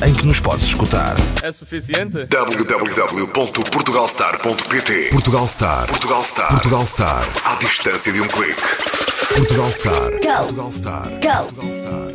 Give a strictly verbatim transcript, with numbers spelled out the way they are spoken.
em que nos podes escutar. É suficiente? w w w ponto portugal star ponto p t Portugal Star. Portugal Star. Portugal Star. À distância de um clique. Portugal Star. Go. Portugal Star. Go. Portugal Star.